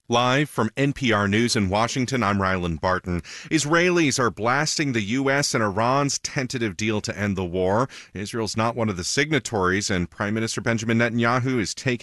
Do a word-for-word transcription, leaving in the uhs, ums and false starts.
Live from N P R News in Washington, I'm Rylan Barton. Israelis are blasting the U S and Iran's tentative deal to end the war. Israel's not one of the signatories, and Prime Minister Benjamin Netanyahu is taking